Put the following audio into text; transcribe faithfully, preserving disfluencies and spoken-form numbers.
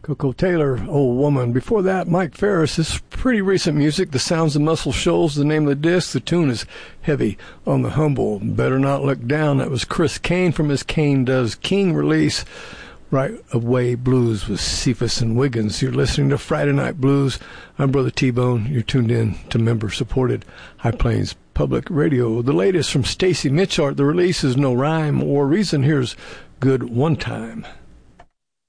Coco Taylor, Old Woman. Before that, Mike Ferris. This is pretty recent music. The Sounds of Muscle Shoals, the name of the disc. The tune is Heavy on the Humble. Better Not Look Down. That was Chris Kane from his Kane Does King release. Right of Way Blues with Cephas and Wiggins. You're listening to Friday Night Blues. I'm Brother T-Bone. You're tuned in to member-supported High Plains Public Radio. The latest from Stacy Mitchart. The release is No Rhyme or Reason. Here's Good One Time.